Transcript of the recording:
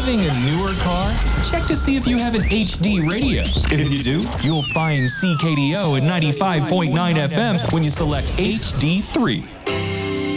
Driving a newer car? Check to see if you have an HD radio. If you do, you'll find CKDO at 95.9 FM when you select HD3.